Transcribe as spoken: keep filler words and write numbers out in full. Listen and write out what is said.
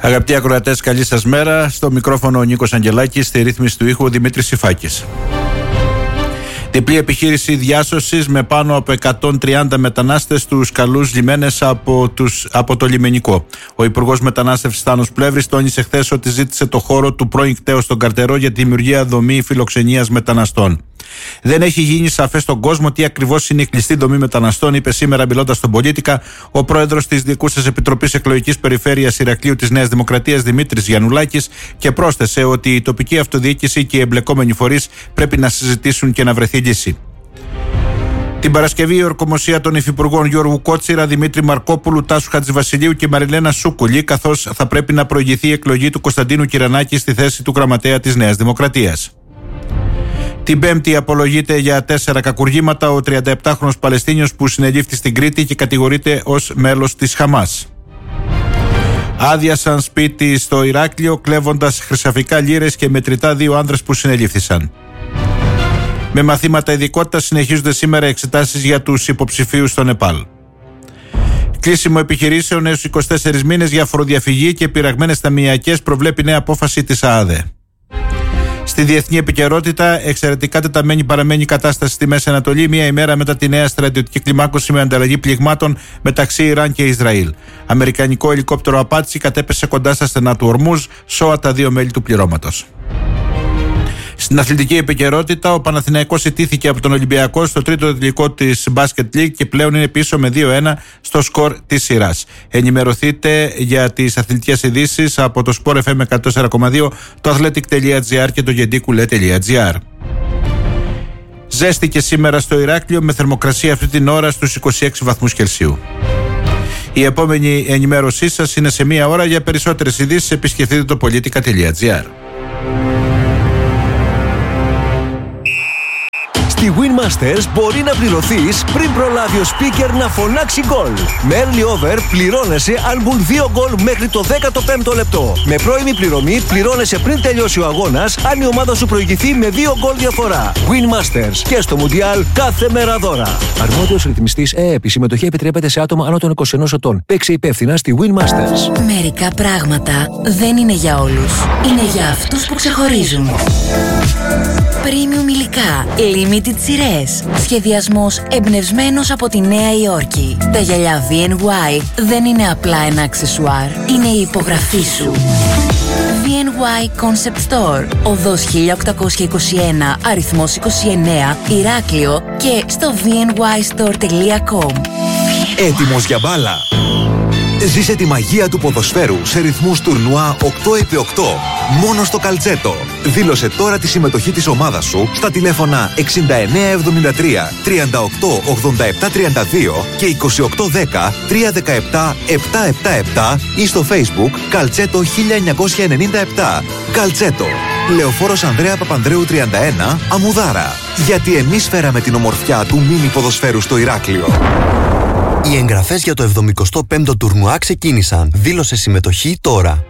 Αγαπητοί ακροατές, καλή σας μέρα. Στο μικρόφωνο ο Νίκος Αγγελάκης, στη ρύθμιση του ήχου ο Δημήτρης Σιφάκης. Διπλή επιχείρηση διάσωσης με πάνω από εκατόν τριάντα μετανάστες στους καλούς λιμένες από, τους, από το λιμενικό. Ο Υπουργός Μετανάστευσης Θάνος Πλεύρης τόνισε χθες ότι ζήτησε το χώρο του πρώην κτέου στον Καρτερό για τη δημιουργία δομή φιλοξενίας μεταναστών. Δεν έχει γίνει σαφές στον κόσμο τι ακριβώς είναι η κλειστή δομή μεταναστών, είπε σήμερα μιλώντας στον Πολίτικα ο πρόεδρος της Διοικούσας Επιτροπής Εκλογικής Περιφέρειας Ηρακλείου της Νέας Δημοκρατίας Δημήτρης Γιαννουλάκης και πρόσθεσε ότι η τοπική αυτοδιοίκηση και οι εμπλεκόμενοι φορείς πρέπει να συζητήσουν και να βρεθεί λύση. Την Παρασκευή η ορκομοσία των υφυπουργών Γιώργου Κότσιρα, Δημήτρη Μαρκόπουλου, Τάσου Χατζηβασιλείου και Μαριλένα Σούκουλη, καθώς θα πρέπει να προηγηθεί η εκλογή του Κωνσταντίνου Κυρανάκη στη θέση του γραμματέα της Νέας Δημοκρατίας. Την Πέμπτη απολογείται για τέσσερα κακουργήματα ο τριανταεπτάχρονος Παλαιστίνιος που συνελήφθη στην Κρήτη και κατηγορείται ως μέλος της Χαμάς. Άδειασαν σπίτι στο Ηράκλειο κλέβοντας χρυσαφικά λίρες και μετρητά δύο άνδρες που συνελήφθησαν. Με μαθήματα ειδικότητας συνεχίζονται σήμερα εξετάσεις για τους υποψηφίους στο Νεπάλ. Κλείσιμο επιχειρήσεων έως είκοσι τέσσερις μήνες για φοροδιαφυγή και πειραγμένες ταμειακές προβλέπει νέα απόφαση της ΑΑΔΕ. Στη διεθνή επικαιρότητα, εξαιρετικά τεταμένη παραμένει η κατάσταση στη Μέση Ανατολή, μία ημέρα μετά τη νέα στρατιωτική κλιμάκωση με ανταλλαγή πληγμάτων μεταξύ Ιράν και Ισραήλ. Αμερικανικό ελικόπτερο Απάτσι κατέπεσε κοντά στα στενά του Ορμούζ, σώα τα δύο μέλη του πληρώματος. Στην αθλητική επικαιρότητα, ο Παναθηναϊκός ιτήθηκε από τον Ολυμπιακό στο τρίτο τελικό της Basket League και πλέον είναι πίσω με δύο ένα στο σκορ της σειράς. Ενημερωθείτε για τις αθλητικές ειδήσεις από το Sport εφ εμ εκατόν τέσσερα κόμμα δύο, το athletic τελεία gr και το γεντίκουλε τελεία gr. Ζέστηκε σήμερα στο Ηράκλειο με θερμοκρασία αυτή την ώρα στους είκοσι έξι βαθμούς Κελσίου. Η επόμενη ενημέρωσή σας είναι σε μία ώρα. Για περισσότερες ειδήσεις επισκεφτείτε το πολιτικά τελεία gr. Στη Winmasters μπορεί να πληρωθείς πριν προλάβει ο speaker να φωνάξει γκολ. Με early over πληρώνεσαι αν μπουν δύο γκολ μέχρι το δέκατο πέμπτο λεπτό. Με πρώιμη πληρωμή πληρώνεσαι πριν τελειώσει ο αγώνας αν η ομάδα σου προηγηθεί με δύο γκολ διαφορά. Winmasters και στο Μουντιάλ κάθε μέρα δώρα. Αρμόδιος ρυθμιστής ΕΕΠ. Η συμμετοχή επιτρέπεται σε άτομα άνω των είκοσι ενός ετών. Παίξε υπεύθυνα στη Winmasters. Μερικά πράγματα δεν είναι για όλους. Είναι για αυτούς που ξεχωρίζουν. Premium υλικά, limited σειρές. Σχεδιασμός εμπνευσμένος από τη Νέα Υόρκη. Τα γυαλιά βι εν γουάι δεν είναι απλά ένα αξεσουάρ, είναι η υπογραφή σου. βι εν γουάι Concept Store, οδός χίλια οκτακόσια είκοσι ένα, αριθμός είκοσι εννέα, Ηράκλειο και στο βι εν γουάι στορ τελεία κομ. Έτοιμος για μπάλα! Ζήσε τη μαγεία του ποδοσφαίρου σε ρυθμούς τουρνουά οκτώ επί οκτώ. Μόνο στο Καλτσέτο. Δήλωσε τώρα τη συμμετοχή της ομάδας σου στα τηλέφωνα εξήντα εννέα εβδομήντα τρία τριάντα οκτώ ογδόντα επτά τριάντα δύο και είκοσι οκτώ δέκα τριακόσια δεκαεπτά επτακόσια εβδομήντα επτά ή στο Facebook Καλτσέτο χίλια εννιακόσια ενενήντα επτά. Καλτσέτο. Λεωφόρος Ανδρέα Παπανδρέου τριάντα ένα, Αμουδάρα. Γιατί εμείς φέραμε την ομορφιά του μίνι ποδοσφαίρου στο Ηράκλειο. Οι εγγραφές για το εβδομηκοστό πέμπτο τουρνουά ξεκίνησαν. Δήλωσε συμμετοχή τώρα.